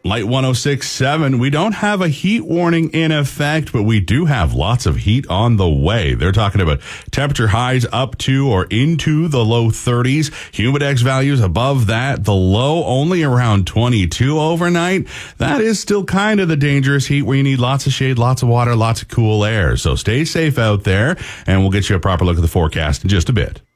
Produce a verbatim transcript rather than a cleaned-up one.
Light one oh six point seven, we don't have a heat warning in effect, but we do have lots of heat on the way. They're talking about temperature highs up to or into the low thirties, humidex values above that, the low only around twenty-two overnight. That is still kind of the dangerous heat where you need lots of shade, lots of water, lots of cool air. So stay safe out there, and we'll get you a proper look at the forecast in just a bit.